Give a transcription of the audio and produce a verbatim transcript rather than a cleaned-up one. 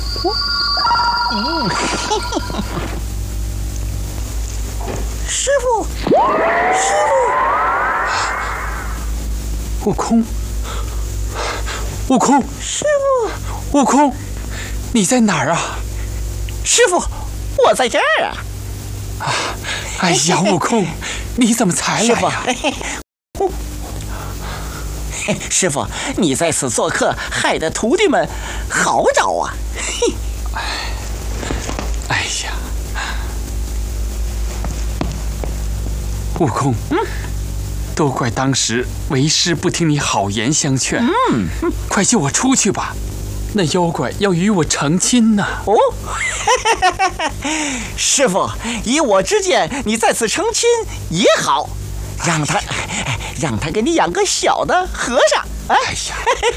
嗯，师傅，师傅，悟空，悟空， 师傅，悟空，你在哪儿啊？ 师傅，我在这儿啊！ 啊，哎呀，悟空，你怎么才来呀？ 师傅，你在此做客，害得徒弟们好找啊！ 哎，哎呀，悟空，嗯，都怪当时为师不听你好言相劝。 嗯， 快救我出去吧！那妖怪要与我成亲呢。 哦，师傅，以我之见，你在此成亲也好。让他，让他给你养个小的和尚。 哎呀，